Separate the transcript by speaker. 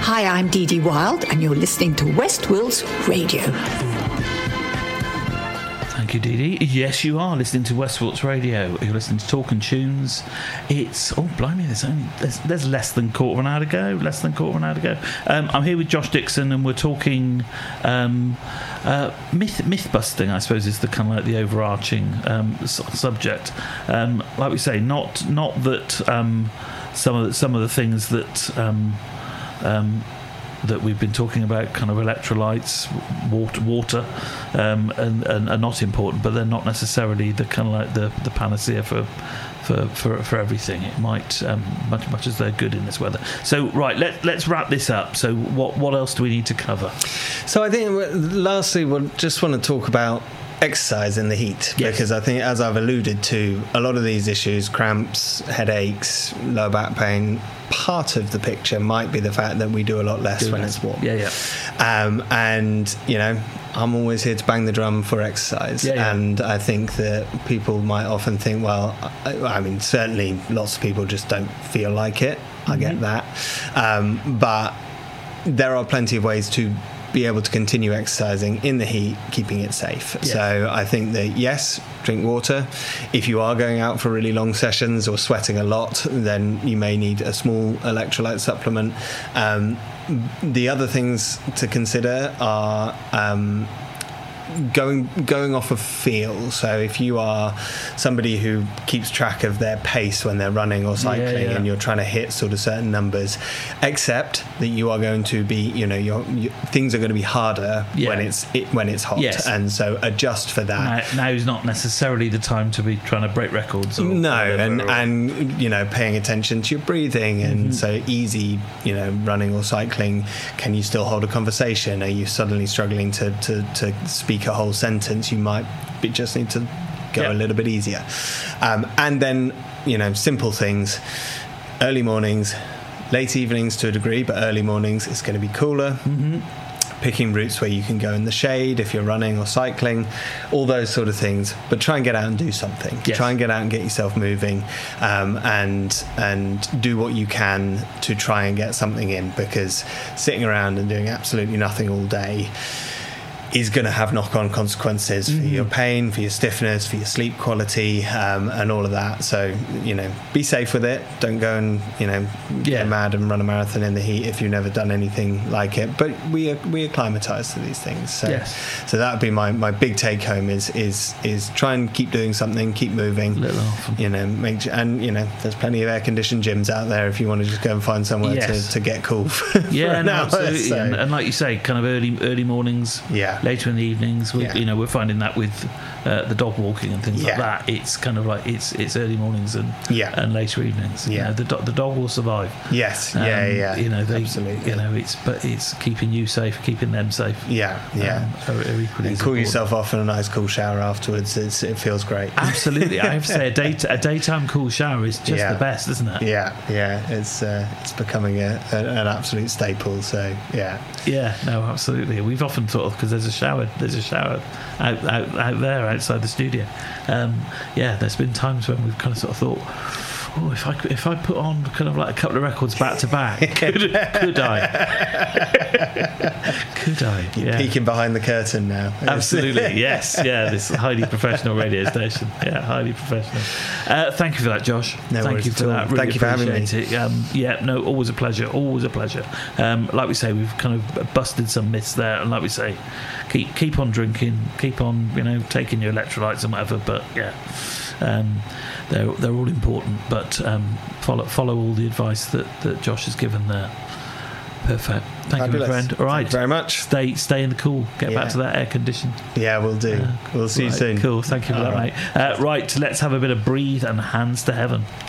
Speaker 1: Hi, I'm Dee Dee Wild, and you're listening to West Wills Radio.
Speaker 2: Thank you, Dee Dee. Yes, you are listening to West Wilts Radio. You're listening to Talk and Tunes. It's blimey, there's less than quarter of an hour to go. I'm here with Josh Dixon, and we're talking myth busting. I suppose is the kind of like the overarching subject. Like we say, not that some of the things that we've been talking about, kind of electrolytes, water, and are not important, but they're not necessarily the kind of like the panacea for everything. It might much as they're good in this weather. So right, let's wrap this up. So what else do we need to cover?
Speaker 3: So I think lastly we'll just want to talk about exercise in the heat, because I think, as I've alluded to, a lot of these issues, cramps, headaches, lower back pain, part of the picture might be the fact that we do a lot less when it's warm. And I'm always here to bang the drum for exercise. And I think that people might often think, well, I mean, certainly lots of people just don't feel like it. I get that, but there are plenty of ways to be able to continue exercising in the heat, keeping it safe. So I think that, yes, drink water. If you are going out for really long sessions or sweating a lot, then you may need a small electrolyte supplement. The other things to consider are going off of feel. So if you are somebody who keeps track of their pace when they're running or cycling, and you're trying to hit sort of certain numbers, accept that you are going to be, your things are going to be harder when it's hot, and so adjust for that.
Speaker 2: Now is not necessarily the time to be trying to break records.
Speaker 3: And paying attention to your breathing, and so easy, running or cycling. Can you still hold a conversation? Are you suddenly struggling to speak a whole sentence? You might just need to go a little bit easier. And then, simple things. Early mornings, late evenings to a degree, but early mornings it's going to be cooler. Picking routes where you can go in the shade if you're running or cycling, all those sort of things. But try and get out and do something. Try and get out and get yourself moving, and do what you can to try and get something in, because sitting around and doing absolutely nothing all day is going to have knock-on consequences for your pain, for your stiffness, for your sleep quality, and all of that. So, be safe with it. Don't go and, get mad and run a marathon in the heat if you've never done anything like it. But we acclimatise to these things. So, so that would be my big take-home is try and keep doing something, keep moving.
Speaker 2: Little often.
Speaker 3: There's plenty of air-conditioned gyms out there if you want to just go and find somewhere to get cool for an hour.
Speaker 2: Absolutely.
Speaker 3: So.
Speaker 2: And like you say, kind of early mornings. Later in the evenings, we're finding that with the dog walking and things like that. It's kind of like it's early mornings and later evenings. The dog will survive.
Speaker 3: Absolutely.
Speaker 2: It's keeping you safe, keeping them safe.
Speaker 3: Are equally and cool yourself off in a nice cool shower afterwards. It feels great.
Speaker 2: Absolutely. I have to say, a daytime cool shower is just the best, isn't it?
Speaker 3: It's becoming an absolute staple. So
Speaker 2: absolutely. We've often thought of, because there's a shower out there outside the studio. There's been times when we've kind of sort of thought, if I put on kind of like a couple of records back to back, could I?
Speaker 3: You're peeking behind the curtain now.
Speaker 2: Absolutely, yes. This highly professional radio station. Highly professional. Thank you for that, Josh.
Speaker 3: Thank
Speaker 2: you for that. Really
Speaker 3: thank you for having me.
Speaker 2: It. Always a pleasure. Always a pleasure. Like we say, we've kind of busted some myths there, and like we say, keep on drinking, keep on taking your electrolytes and whatever. But they're all important, but follow all the advice that Josh has given there. Perfect. Thank you, my friend. All right.
Speaker 3: Thank you very much.
Speaker 2: Stay in the cool. Get back to that air condition.
Speaker 3: Yeah, we'll do. We'll see you soon.
Speaker 2: Cool. Thank you for that, mate. Right, let's have a bit of Breathe and Hands to Heaven.